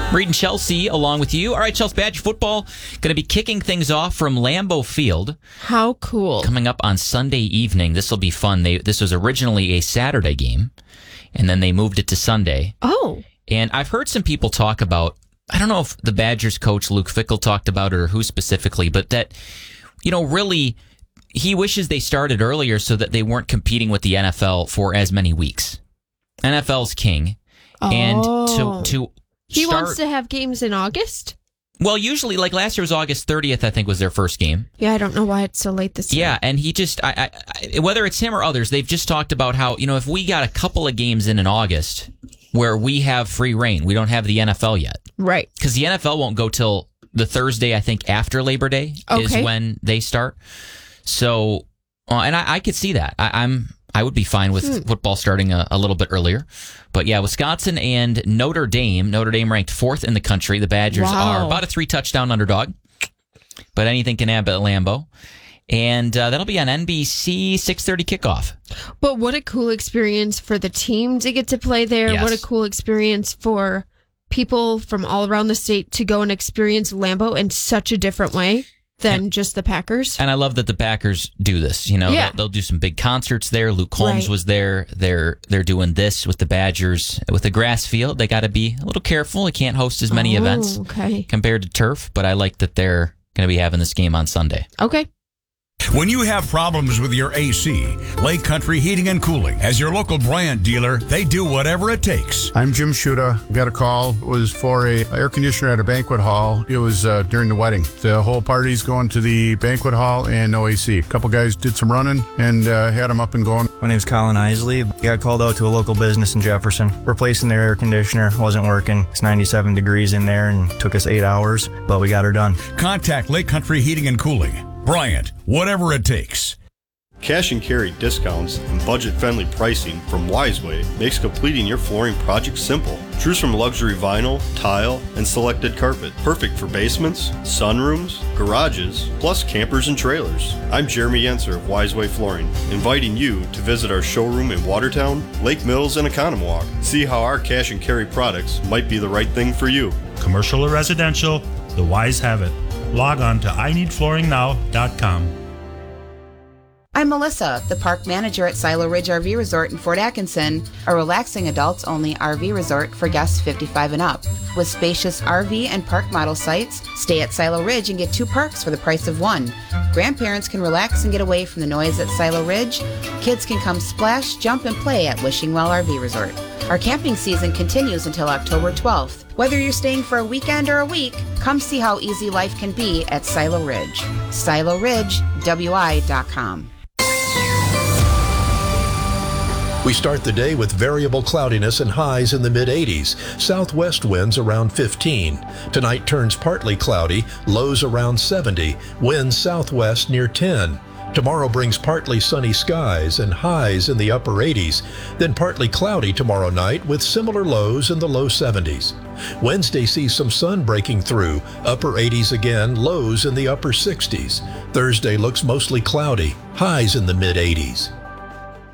Reed and Chelsea along with you. All right, Chelsea, Badger football going to be kicking things off from Lambeau Field. How cool. Coming up on Sunday evening. This will be fun. This was originally a Saturday game, and then they moved it to Sunday. Oh. And I've heard some people talk about, I don't know if the Badgers coach Luke Fickell talked about it or who specifically, but that, really, he wishes they started earlier so that they weren't competing with the NFL for as many weeks. NFL's king. Oh. And to He wants to have games in August? Well, usually, like last year was August 30th, I think, was their first game. Yeah, I don't know why it's so late this year. Yeah, and he just, whether it's him or others, they've just talked about how, if we got a couple of games in August where we have free reign, we don't have the NFL yet. Right. Because the NFL won't go till the Thursday, I think, after Labor Day is when they start. So, and I could see that. I would be fine with football starting a little bit earlier. But yeah, Wisconsin and Notre Dame. Notre Dame ranked 4th in the country. The Badgers are about a 3-touchdown underdog. But anything can happen at Lambeau. And that'll be on NBC 6:30 kickoff. But what a cool experience for the team to get to play there. Yes. What a cool experience for people from all around the state to go and experience Lambeau in such a different way than just the Packers. And I love that the Packers do this. They'll do some big concerts there. Luke Combs was there. They're doing this with the Badgers. With the grass field, they got to be a little careful. They can't host as many events compared to turf, but I like that they're going to be having this game on Sunday. Okay. When you have problems with your AC, Lake Country Heating and Cooling, as your local Bryant dealer, they do whatever it takes. I'm Jim Shuda. Got a call. It was for a air conditioner at a banquet hall. It was during the wedding. The whole party's going to the banquet hall and no AC. A couple guys did some running and had them up and going. My name's Colin Isley. Got called out to a local business in Jefferson. Replacing their air conditioner. Wasn't working. It's 97 degrees in there and took us 8 hours, but we got her done. Contact Lake Country Heating and Cooling. Bryant, whatever it takes. Cash and carry discounts and budget-friendly pricing from Wiseway makes completing your flooring project simple. Choose from luxury vinyl, tile, and selected carpet. Perfect for basements, sunrooms, garages, plus campers and trailers. I'm Jeremy Yenser of Wiseway Flooring, inviting you to visit our showroom in Watertown, Lake Mills, and Economwalk. See how our cash and carry products might be the right thing for you. Commercial or residential, the Wise have it. Log on to ineedflooringnow.com. I'm Melissa, the park manager at Silo Ridge RV Resort in Fort Atkinson, a relaxing adults-only RV resort for guests 55 and up. With spacious RV and park model sites, stay at Silo Ridge and get 2 parks for the price of 1. Grandparents can relax and get away from the noise at Silo Ridge. Kids can come splash, jump, and play at Wishing Well RV Resort. Our camping season continues until October 12th. Whether you're staying for a weekend or a week, come see how easy life can be at Silo Ridge. SiloRidgeWI.com. We start the day with variable cloudiness and highs in the mid-80s. Southwest winds around 15. Tonight turns partly cloudy, lows around 70. Winds southwest near 10. Tomorrow brings partly sunny skies and highs in the upper 80s. Then partly cloudy tomorrow night with similar lows in the low 70s. Wednesday sees some sun breaking through. Upper 80s again, lows in the upper 60s. Thursday looks mostly cloudy. Highs in the mid-80s.